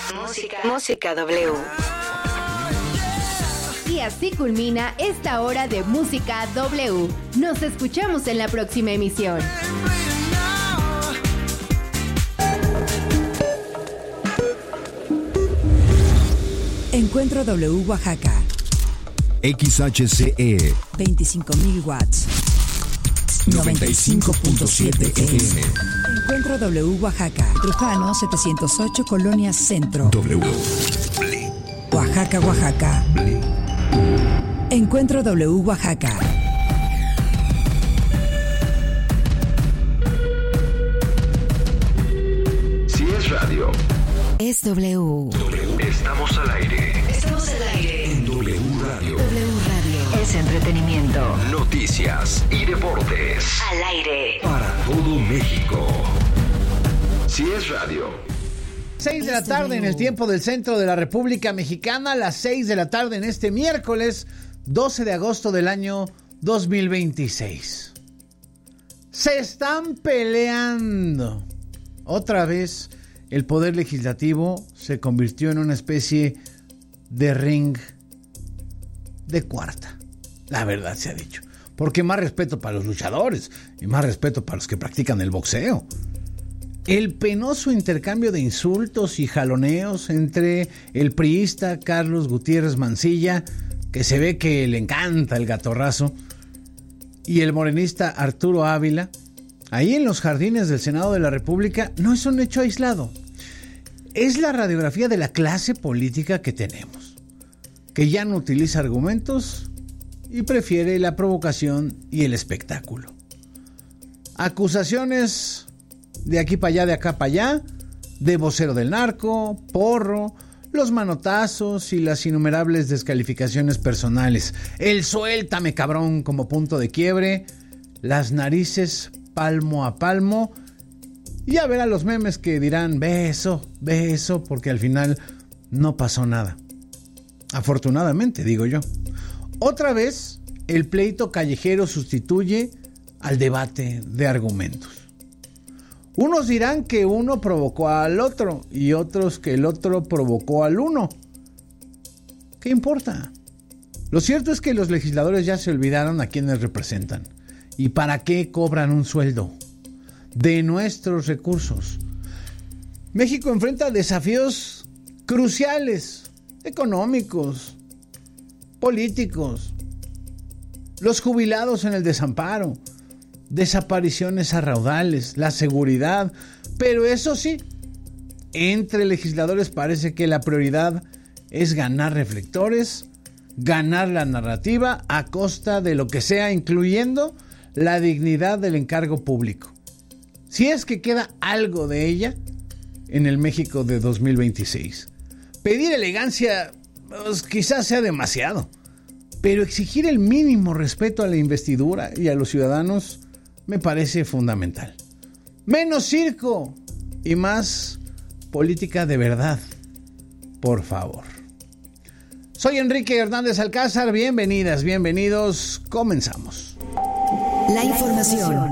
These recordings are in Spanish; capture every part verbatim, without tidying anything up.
Música. Música W. Y así culmina esta hora de Música W. Nos escuchamos en la próxima emisión. Encuentro W Oaxaca. X H C E veinticinco mil watts. noventa y cinco punto siete F M. Encuentro W Oaxaca. Trujano setecientos ocho, Colonia Centro. W. Oaxaca, Oaxaca. Encuentro W Oaxaca. Si es radio, Es W. estamos al aire. Estamos al aire. En W Radio. W Radio. Es entretenimiento. Noticias y deportes. Al aire. Para todo México. Si es radio. seis de la tarde en el tiempo del centro de la República Mexicana, las seis de la tarde en este miércoles doce de agosto del año dos mil veintiséis. Se están peleando. Otra vez el poder legislativo se convirtió en una especie de ring de cuarta. La verdad se ha dicho. Porque más respeto para los luchadores y más respeto para los que practican el boxeo. El penoso intercambio de insultos y jaloneos entre el priista Carlos Gutiérrez Mancilla, que se ve que le encanta el gatorrazo, y el morenista Arturo Ávila, ahí en los jardines del Senado de la República, no es un hecho aislado. Es la radiografía de la clase política que tenemos, que ya no utiliza argumentos y prefiere la provocación y el espectáculo. Acusaciones de aquí para allá, de acá para allá, de vocero del narco, porro, los manotazos y las innumerables descalificaciones personales. El suéltame cabrón como punto de quiebre, las narices palmo a palmo, y a ver a los memes que dirán beso, beso, porque al final no pasó nada. Afortunadamente, digo yo. Otra vez, el pleito callejero sustituye al debate de argumentos. Unos dirán que uno provocó al otro y otros que el otro provocó al uno. ¿Qué importa? Lo cierto es que los legisladores ya se olvidaron a quienes representan y para qué cobran un sueldo de nuestros recursos. México enfrenta desafíos cruciales, económicos, políticos, los jubilados en el desamparo, desapariciones a raudales, la seguridad, pero eso sí, entre legisladores parece que la prioridad es ganar reflectores, ganar la narrativa a costa de lo que sea, incluyendo la dignidad del encargo público. Si es que queda algo de ella en el México de dos mil veintiséis. Pedir elegancia pues, quizás sea demasiado, pero exigir el mínimo respeto a la investidura y a los ciudadanos me parece fundamental. Menos circo y más política de verdad, por favor. Soy Enrique Hernández Alcázar, bienvenidas, bienvenidos, comenzamos. La información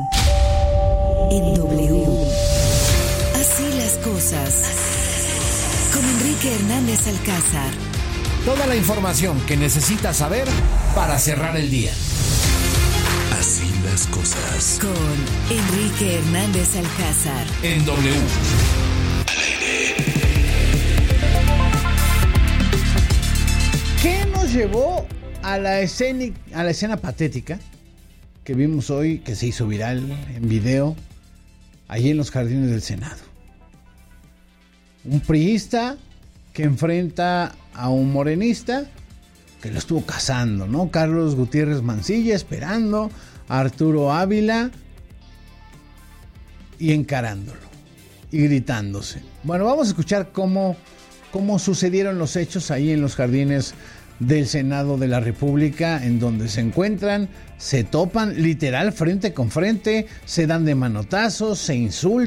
en W. Así las cosas. Con Enrique Hernández Alcázar. Toda la información que necesitas saber para cerrar el día. Así las cosas. Con Enrique Hernández Alcázar. En W. ¿Qué nos llevó a la escena, a la escena patética que vimos hoy, que se hizo viral en video, allí en los jardines del Senado? Un priista que enfrenta a un morenista que lo estuvo cazando, ¿no? Carlos Gutiérrez Mancilla esperando a Arturo Ávila y encarándolo y gritándose. Bueno, vamos a escuchar cómo, cómo sucedieron los hechos ahí en los jardines del Senado de la República, en donde se encuentran, se topan literal frente con frente, se dan de manotazos, se insultan.